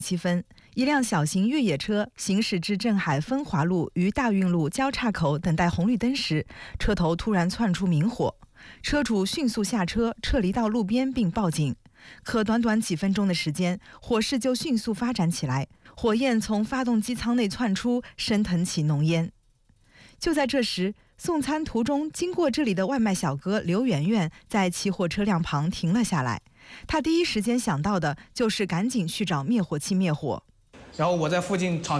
7分，一辆小型越野车行驶至镇海分华路与大运路交叉口等待红绿灯时，车头突然窜出明火，车主迅速下车撤离到路边并报警。可短短几分钟的时间，火势就迅速发展起来，火焰从发动机舱内窜出，升腾起浓烟。就在这时，送餐途中经过这里的外卖小哥刘媛媛在起火车辆旁停了下来。他第一时间想到的就是赶紧去找灭火器灭火。 然后我在附近